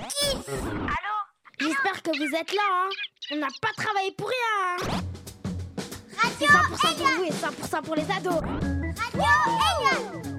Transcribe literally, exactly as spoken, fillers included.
Kiss. Allô? J'espère que vous êtes là, hein. On n'a pas travaillé pour rien, hein. Radio C'est cent pour cent pour Elia. vous et cent pour cent pour les ados. Radio Elia.